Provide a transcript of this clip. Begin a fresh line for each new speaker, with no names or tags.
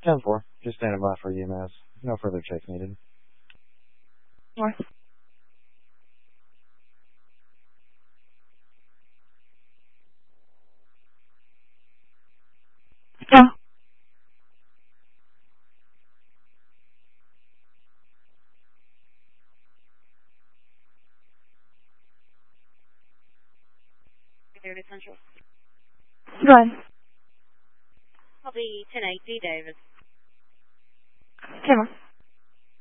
10-4. Just standing by for EMS. No further checks needed.
North. Yeah.
Central.
Go ahead.
I'll be 10-8 D. Davis.
Camera.